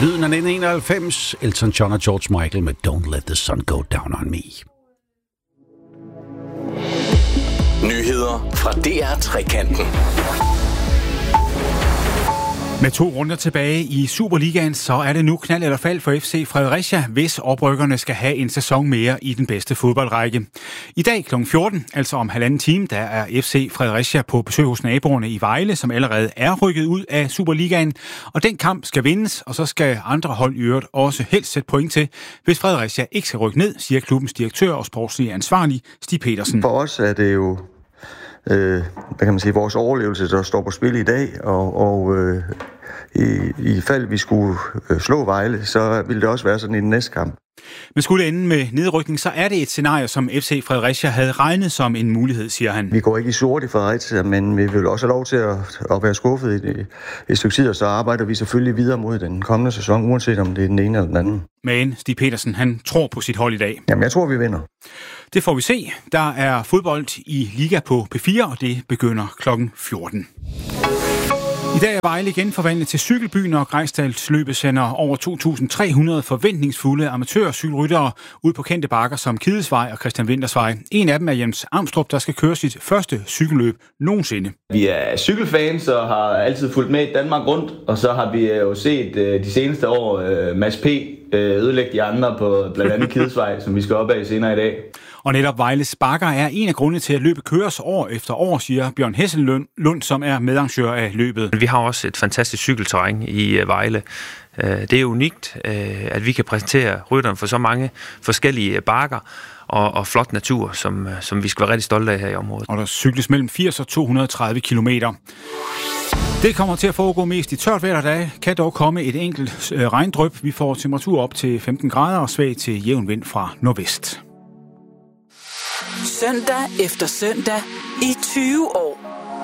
Lyden af 1991, Elton John og George Michael med Don't Let the Sun Go Down on Me. Nyheder fra DR Trekanten. Med 2 runder tilbage i Superligaen, så er det nu knald eller fald for FC Fredericia, hvis oprykkerne skal have en sæson mere i den bedste fodboldrække. I dag kl. 14, altså om 1,5 time, der er FC Fredericia på besøg hos naboerne i Vejle, som allerede er rykket ud af Superligaen. Og den kamp skal vindes, og så skal andre hold i øvrigt også helst sætte point til, hvis Fredericia ikke skal rykke ned, siger klubbens direktør og sportslige ansvarlig, Stig Petersen. For os er det jo hvad kan man sige, vores overlevelse, der står på spil i dag, og i fald vi skulle slå Vejle, så ville det også være sådan i den næste kamp. Men skulle det ende med nedrykning, så er det et scenarie, som FC Fredericia havde regnet som en mulighed, siger han. Vi går ikke i sort i Fredericia, men vi vil også have lov til at være skuffet i et stykke tid, og så arbejder vi selvfølgelig videre mod den kommende sæson, uanset om det er den ene eller den anden. Men Stig Petersen, han tror på sit hold i dag. Jamen, jeg tror, vi vinder. Det får vi se. Der er fodbold i Liga på P4, og det begynder kl. 14. I dag er Vejle igen forvandlet til cykelbyen, og Grejsdalsløbet sender over 2.300 forventningsfulde amatørcykelryttere ud på kendte bakker som Kidesvej og Christian Wintersvej. En af dem er Jens Amstrup, der skal køre sit første cykelløb nogensinde. Vi er cykelfans og har altid fulgt med i Danmark rundt, og så har vi jo set de seneste år Mads P. ødelægge de andre på blandt andet Kidesvej, som vi skal op af senere i dag. Og netop Vejles bakker er en af grundene til, at løbet køres år efter år, siger Bjørn Hesselund, som er medarrangør af løbet. Vi har også et fantastisk cykelterræn i Vejle. Det er unikt, at vi kan præsentere rytterne for så mange forskellige bakker og flot natur, som vi skal være rigtig stolte af her i området. Og der cykles mellem 80 og 230 kilometer. Det kommer til at foregå mest i tørt vejr, der kan dog komme et enkelt regndryp. Vi får temperatur op til 15 grader og svag til jævn vind fra nordvest. Søndag efter søndag i 20 år.